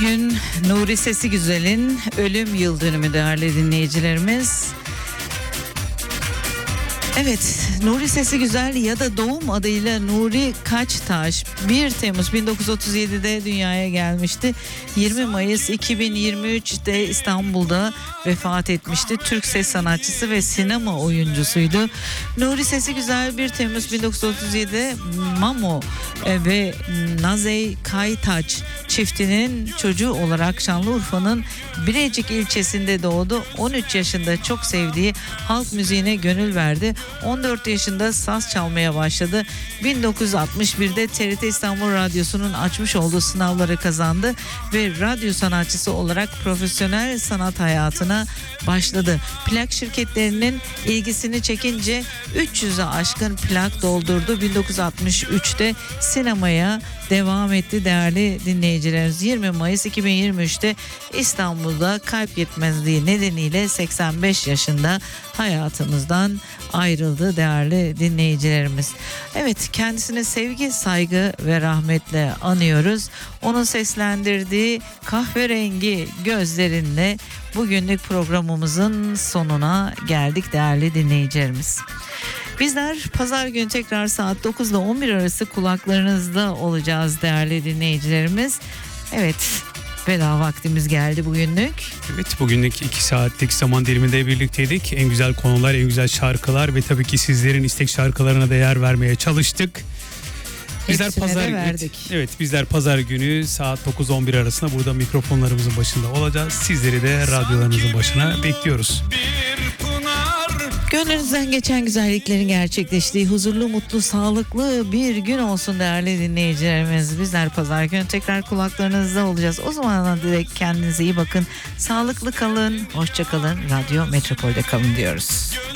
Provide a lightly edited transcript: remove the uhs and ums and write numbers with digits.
Bugün Nuri Sesi Güzel'in ölüm yıl dönümü değerli dinleyicilerimiz. Evet, Nuri Sesi Güzel ya da doğum adıyla Nuri Kaçtaş 1 Temmuz 1937'de dünyaya gelmişti. 20 Mayıs 2023'te İstanbul'da vefat etmişti. Türk ses sanatçısı ve sinema oyuncusuydu. Nuri Sesi Güzel 1 Temmuz 1937'de Mamo ve Nazey Kaytaç çiftinin çocuğu olarak Şanlıurfa'nın Birecik ilçesinde doğdu. 13 yaşında çok sevdiği halk müziğine gönül verdi. 14 yaşında saz çalmaya başladı. 1961'de TRT İstanbul Radyosu'nun açmış olduğu sınavları kazandı ve radyo sanatçısı olarak profesyonel sanat hayatına başladı. Plak şirketlerinin ilgisini çekince 300'e aşkın plak doldurdu. 1963'te sinemaya devam etti değerli dinleyicilerimiz. 20 Mayıs 2023'te İstanbul'da kalp yetmezliği nedeniyle 85 yaşında hayatımızdan ayrıldı değerli dinleyicilerimiz. Evet, kendisine sevgi, saygı ve rahmetle anıyoruz. Onun seslendirdiği kahverengi gözlerinle bugünlük programımızın sonuna geldik değerli dinleyicilerimiz. Bizler pazar günü tekrar saat 9 ile 11 arası kulaklarınızda olacağız değerli dinleyicilerimiz. Evet, veda vaktimiz geldi bugünlük. Evet, bugünlük 2 saatlik zaman diliminde birlikteydik. En güzel konular, en güzel şarkılar ve tabii ki sizlerin istek şarkılarına da yer vermeye çalıştık. Bizler bizler pazar günü saat 9-11 arasında burada mikrofonlarımızın başında olacağız. Sizleri de radyolarınızın başına bekliyoruz. Gönlünüzden geçen güzelliklerin gerçekleştiği huzurlu, mutlu, sağlıklı bir gün olsun değerli dinleyicilerimiz. Bizler pazar günü tekrar kulaklarınızda olacağız. O zaman direkt kendinize iyi bakın. Sağlıklı kalın, hoşça kalın. Radyo Metropol'de kalın diyoruz.